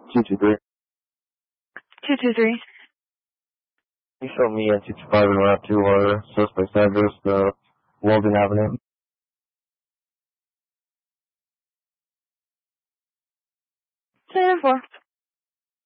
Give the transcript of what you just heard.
223. 223. You show me at 225 and route to our suspect's address, Walden Avenue. 10-4.